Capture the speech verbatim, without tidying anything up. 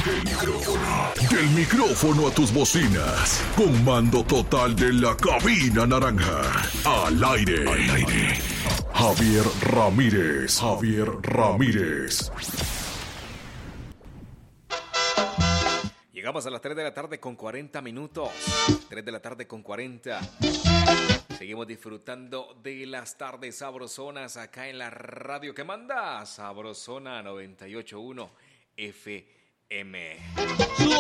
Del micrófono, del micrófono a tus bocinas. Con mando total de la cabina naranja. Al aire. Al aire. Javier Ramírez. Javier Ramírez. Llegamos a las tres de la tarde con cuarenta minutos. tres de la tarde con cuarenta. Seguimos disfrutando de las tardes sabrosonas acá en la radio que manda Sabrosona noventa y ocho punto uno F M.